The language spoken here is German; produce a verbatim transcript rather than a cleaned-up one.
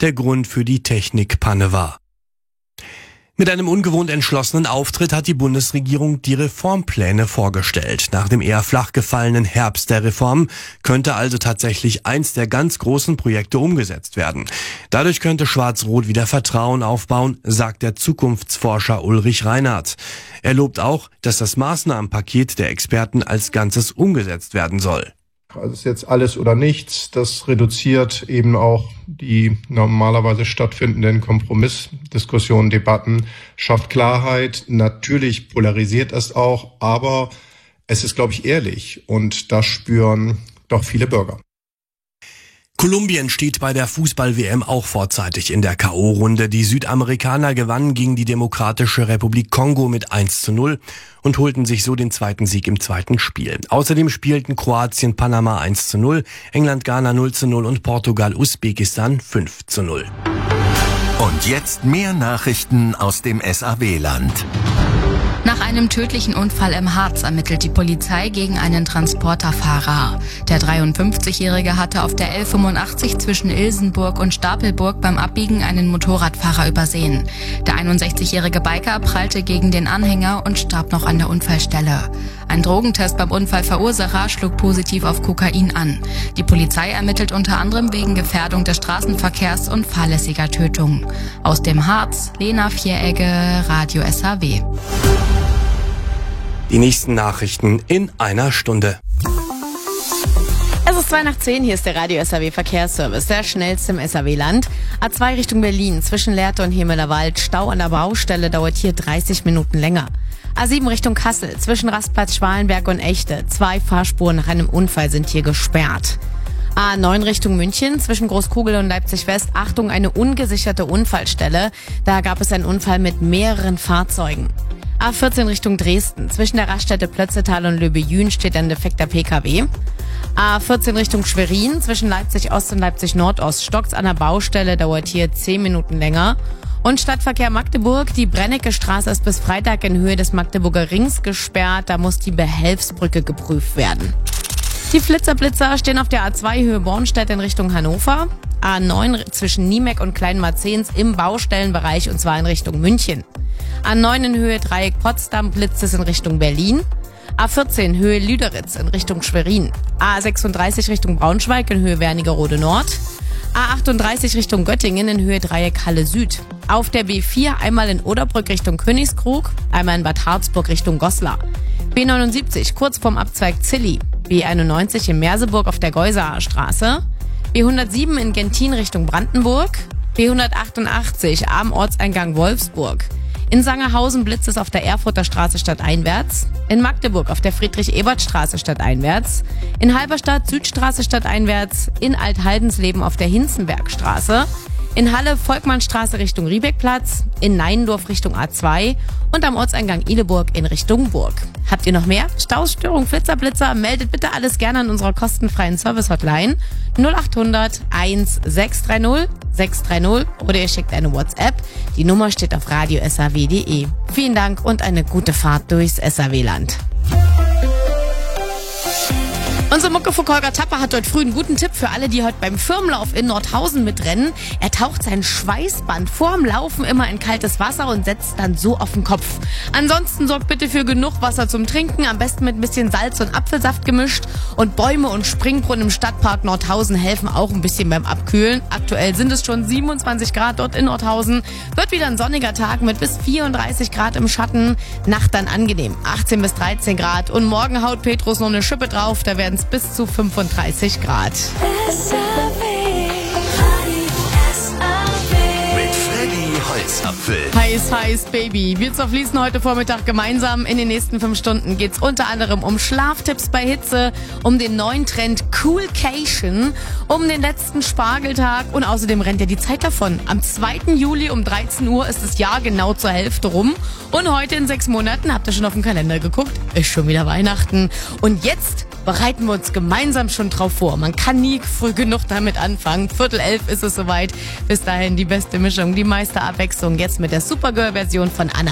der Grund für die Technikpanne war. Mit einem ungewohnt entschlossenen Auftritt hat die Bundesregierung die Reformpläne vorgestellt. Nach dem eher flach gefallenen Herbst der Reform könnte also tatsächlich eins der ganz großen Projekte umgesetzt werden. Dadurch könnte Schwarz-Rot wieder Vertrauen aufbauen, sagt der Zukunftsforscher Ulrich Reinhardt. Er lobt auch, dass das Maßnahmenpaket der Experten als Ganzes umgesetzt werden soll. Also es ist jetzt alles oder nichts. Das reduziert eben auch die normalerweise stattfindenden Kompromissdiskussionen, Debatten, schafft Klarheit. Natürlich polarisiert es auch, aber es ist, glaube ich, ehrlich und das spüren doch viele Bürger. Kolumbien steht bei der Fußball-W M auch vorzeitig in der K O-Runde. Die Südamerikaner gewannen gegen die Demokratische Republik Kongo mit eins zu null und holten sich so den zweiten Sieg im zweiten Spiel. Außerdem spielten Kroatien Panama eins zu null, England Ghana null zu null und Portugal Usbekistan fünf zu null. Und jetzt mehr Nachrichten aus dem S A W-Land. Nach einem tödlichen Unfall im Harz ermittelt die Polizei gegen einen Transporterfahrer. Der dreiundfünfzigjährige hatte auf der L fünfundachtzig zwischen Ilsenburg und Stapelburg beim Abbiegen einen Motorradfahrer übersehen. Der einundsechzigjährige Biker prallte gegen den Anhänger und starb noch an der Unfallstelle. Ein Drogentest beim Unfallverursacher schlug positiv auf Kokain an. Die Polizei ermittelt unter anderem wegen Gefährdung des Straßenverkehrs und fahrlässiger Tötung. Aus dem Harz, Lena Vieregge, Radio S H W. Die nächsten Nachrichten in einer Stunde. Es ist zwei nach zehn, hier ist der Radio S H W Verkehrsservice, der schnellste im S H W-Land. A zwei Richtung Berlin, zwischen Lehrte und Hemelerwald, Stau an der Baustelle, dauert hier dreißig Minuten länger. A sieben Richtung Kassel, zwischen Rastplatz Schwalenberg und Echte, zwei Fahrspuren nach einem Unfall sind hier gesperrt. A neun Richtung München, zwischen Großkugel und Leipzig West, Achtung, eine ungesicherte Unfallstelle. Da gab es einen Unfall mit mehreren Fahrzeugen. A vierzehn Richtung Dresden, zwischen der Raststätte Plötzetal und Löbejün steht ein defekter P K W. A vierzehn Richtung Schwerin, zwischen Leipzig Ost und Leipzig Nordost, stockt's an der Baustelle, dauert hier zehn Minuten länger. Und Stadtverkehr Magdeburg, die Brennecke Straße ist bis Freitag in Höhe des Magdeburger Rings gesperrt, da muss die Behelfsbrücke geprüft werden. Die Flitzerblitzer stehen auf der A zwei Höhe Bornstedt in Richtung Hannover, A neun zwischen Niemeck und Kleinmarzens im Baustellenbereich und zwar in Richtung München. A neun in Höhe Dreieck Potsdam blitzt es in Richtung Berlin. A vierzehn Höhe Lüderitz in Richtung Schwerin. A sechsunddreißig Richtung Braunschweig in Höhe Wernigerode Nord. A achtunddreißig Richtung Göttingen in Höhe Dreieck Halle Süd. Auf der B vier einmal in Oderbrück Richtung Königskrug, einmal in Bad Harzburg Richtung Goslar. B neunundsiebzig kurz vorm Abzweig Zilli. B einundneunzig in Merseburg auf der Geuseraer Straße. B hundertsieben in Gentin Richtung Brandenburg. B hundertachtundachtzig am Ortseingang Wolfsburg. In Sangerhausen blitzt es auf der Erfurter Straße stadteinwärts. In Magdeburg auf der Friedrich-Ebert-Straße stadteinwärts. In Halberstadt Südstraße stadteinwärts. In Althaldенsleben auf der Hinzenbergstraße. In Halle Volkmannstraße Richtung Riebeckplatz. In Neinendorf Richtung A zwei. Und am Ortseingang Ihleburg in Richtung Burg. Habt ihr noch mehr? Staus, Störung, Flitzer, Blitzer? Meldet bitte alles gerne an unserer kostenfreien Service-Hotline null acht hundert eins sechs drei null sechs drei null oder ihr schickt eine WhatsApp. Die Nummer steht auf radio s h w punkt d e. Vielen Dank und eine gute Fahrt durchs S H W-Land. Unser Muckefuck Holger Tapper hat heute früh einen guten Tipp für alle, die heute beim Firmenlauf in Nordhausen mitrennen. Er taucht sein Schweißband vorm Laufen immer in kaltes Wasser und setzt dann so auf den Kopf. Ansonsten sorgt bitte für genug Wasser zum Trinken, am besten mit ein bisschen Salz und Apfelsaft gemischt. Und Bäume und Springbrunnen im Stadtpark Nordhausen helfen auch ein bisschen beim Abkühlen. Aktuell sind es schon siebenundzwanzig Grad dort in Nordhausen. Wird wieder ein sonniger Tag mit bis vierunddreißig Grad im Schatten. Nacht dann angenehm, achtzehn bis dreizehn Grad. Und morgen haut Petrus noch eine Schippe drauf, da werden es bis zu fünfunddreißig Grad. Mit Freddy Holzapfel. Heiß, heiß, Baby. Wir zerfließen heute Vormittag gemeinsam. In den nächsten fünf Stunden geht's unter anderem um Schlaftipps bei Hitze, um den neuen Trend Coolcation, um den letzten Spargeltag und außerdem rennt ja die Zeit davon. Am zweiten Juli um dreizehn Uhr ist das Jahr genau zur Hälfte rum. Und heute in sechs Monaten, habt ihr schon auf den Kalender geguckt, ist schon wieder Weihnachten. Und jetzt bereiten wir uns gemeinsam schon drauf vor. Man kann nie früh genug damit anfangen. Viertel elf ist es soweit. Bis dahin die beste Mischung, die meiste Abwechslung. Jetzt mit der Supergirl-Version von Anna.